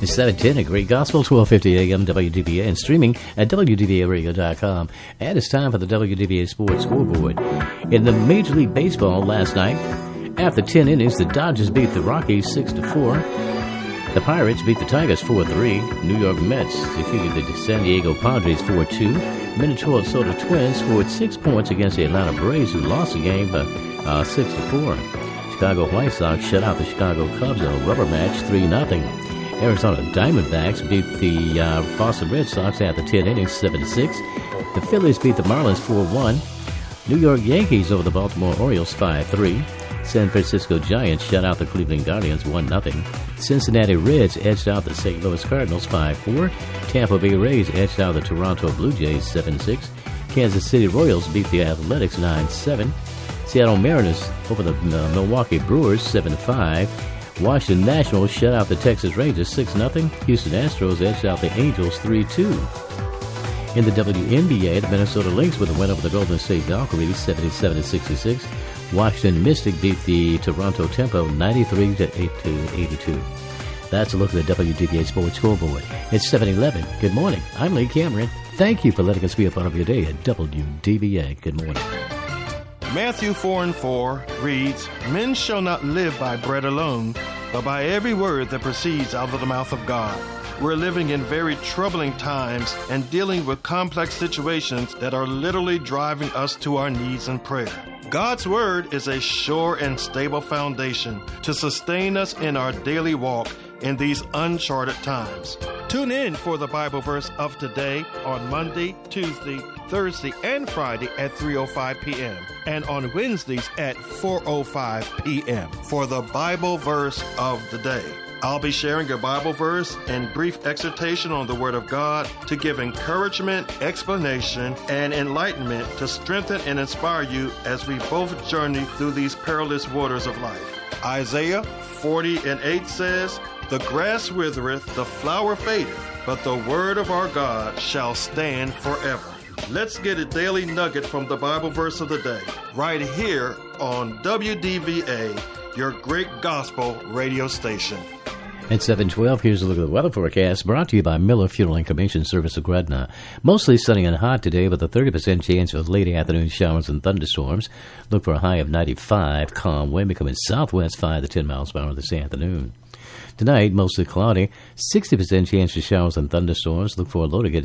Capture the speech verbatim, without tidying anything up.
It's seven ten at Great Gospel, twelve fifty a.m. W D V A, and streaming at W D V A radio dot com. And it's time for the W D V A Sports Scoreboard. In the Major League Baseball last night, after ten innings, the Dodgers beat the Rockies six to four. The Pirates beat the Tigers four three. New York Mets defeated the San Diego Padres four two. Minnesota Twins scored six points against the Atlanta Braves, who lost the game by uh, six to four. Chicago White Sox shut out the Chicago Cubs in a rubber match three nothing. Arizona Diamondbacks beat the uh, Boston Red Sox after ten innings seven to six. The Phillies beat the Marlins four one. New York Yankees over the Baltimore Orioles five three. San Francisco Giants shut out the Cleveland Guardians one nothing. Cincinnati Reds edged out the Saint Louis Cardinals five four. Tampa Bay Rays edged out the Toronto Blue Jays seven six. Kansas City Royals beat the Athletics nine seven. Seattle Mariners over the uh, Milwaukee Brewers seven five. Washington Nationals shut out the Texas Rangers six nothing. Houston Astros edged out the Angels three two. In the W N B A, the Minnesota Lynx with a win over the Golden State Valkyries seventy-seven to sixty-six. Washington Mystic beat the Toronto Tempo ninety-three to eighty-two. That's a look at the W D V A Sports Scoreboard. It's seven eleven. Good morning. I'm Lee Cameron. Thank you for letting us be a part of your day at W D V A. Good morning. Matthew four and four reads, "Men shall not live by bread alone, but by every word that proceeds out of the mouth of God." We're living in very troubling times and dealing with complex situations that are literally driving us to our knees in prayer. God's Word is a sure and stable foundation to sustain us in our daily walk in these uncharted times. Tune in for the Bible verse of today on Monday, Tuesday, Thursday, and Friday at three oh five p.m. and on Wednesdays at four oh five p.m. for the Bible verse of the day. I'll be sharing a Bible verse and brief exhortation on the Word of God to give encouragement, explanation, and enlightenment to strengthen and inspire you as we both journey through these perilous waters of life. Isaiah forty and eight says, "The grass withereth, the flower fadeth, but the word of our God shall stand forever." Let's get a daily nugget from the Bible verse of the day, right here on W D V A, your great gospel radio station. At seven twelve, here's a look at the weather forecast brought to you by Miller Fuel and Cremation Service of Gretna. Mostly sunny and hot today with a thirty percent chance of late afternoon showers and thunderstorms. Look for a high of ninety-five. Calm wind becoming southwest five to ten miles per hour this afternoon. Tonight, mostly cloudy, sixty percent chance of showers and thunderstorms. Look for a low to get